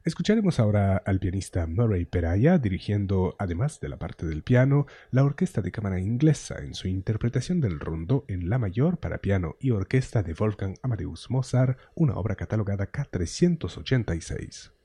Escucharemos ahora al pianista Murray Peraya dirigiendo, además de la parte del piano, la Orquesta de Cámara Inglesa en su interpretación del Rondó en La mayor para piano y orquesta de Wolfgang Amadeus Mozart, una obra catalogada K386.